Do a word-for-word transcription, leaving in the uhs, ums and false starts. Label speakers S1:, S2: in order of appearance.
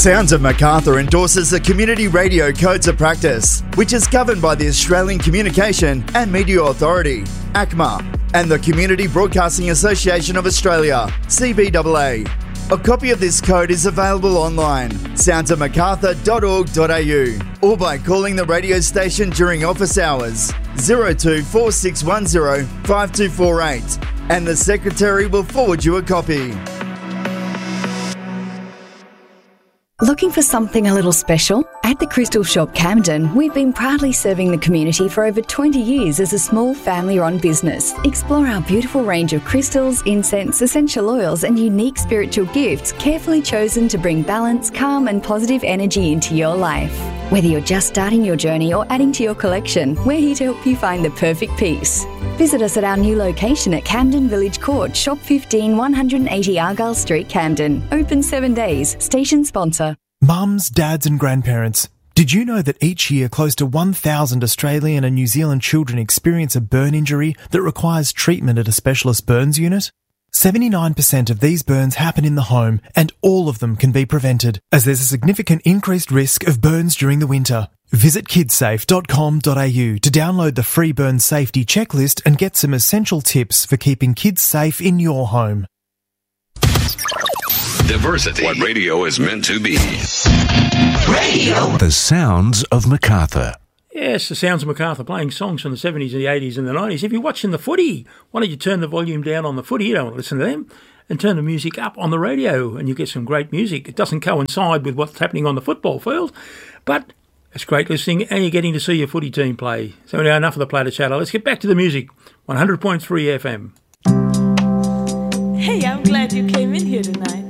S1: Sounds of Macarthur endorses the Community Radio Codes of Practice, which is governed by the Australian Communication and Media Authority, A C M A, and the Community Broadcasting Association of Australia, C B A A. A copy of this code is available online, sounds of macarthur dot org dot a u, or by calling the radio station during office hours, zero two four six one zero five two four eight, and the Secretary will forward you a copy.
S2: Looking for something a little special? At the Crystal Shop Camden, we've been proudly serving the community for over twenty years as a small family-run business. Explore our beautiful range of crystals, incense, essential oils and unique spiritual gifts carefully chosen to bring balance, calm and positive energy into your life. Whether you're just starting your journey or adding to your collection, we're here to help you find the perfect piece. Visit us at our new location at Camden Village Court, Shop fifteen, one eighty Argyle Street, Camden. Open seven days. Station sponsor.
S3: Mums, dads and grandparents, did you know that each year close to one thousand Australian and New Zealand children experience a burn injury that requires treatment at a specialist burns unit? seventy-nine percent of these burns happen in the home and all of them can be prevented, as there's a significant increased risk of burns during the winter. Visit kidsafe dot com dot a u to download the free burn safety checklist and get some essential tips for keeping kids safe in your home.
S4: Diversity. What radio is meant to be.
S5: Radio.
S4: The sounds of Macarthur.
S6: Yes, the sounds of Macarthur, playing songs from the seventies and the eighties and the nineties. If you're watching the footy, why don't you turn the volume down on the footy? You don't want to listen to them. And turn the music up on the radio and you get some great music. It doesn't coincide with what's happening on the football field, but it's great listening and you're getting to see your footy team play. So now enough of the platter chatter. Let's get back to the music. one hundred point three F M.
S7: Hey, I'm glad you came in here tonight.